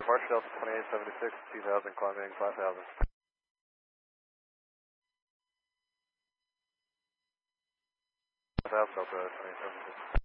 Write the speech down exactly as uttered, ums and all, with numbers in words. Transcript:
departure Delta twenty-eight seventy-six, two thousand, climbing five thousand. South Delta twenty-eight seventy-six.